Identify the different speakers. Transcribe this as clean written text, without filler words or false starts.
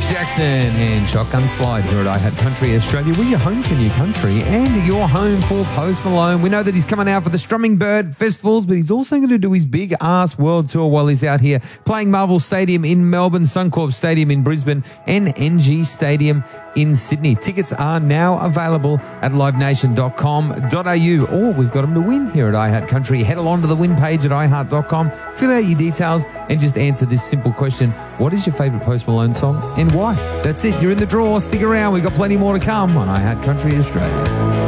Speaker 1: Jackson and Shotgun Slide here at iHat Country Australia. We're your home for new country and your home for Post Malone. We know that he's coming out for the Strumming Bird Festivals, but he's also going to do his big ass world tour while he's out here playing Marvel Stadium in Melbourne, Suncorp Stadium in Brisbane, and NG Stadium in Sydney. Tickets are now available at livenation.com.au, or we've got them to win here at iHat Country. Head along to the win page at iHeart.com, fill out your details, and just answer this simple question: what is your favourite Post Malone song and why? That's it. You're in the draw. Stick around. We've got plenty more to come on iHat Country Australia.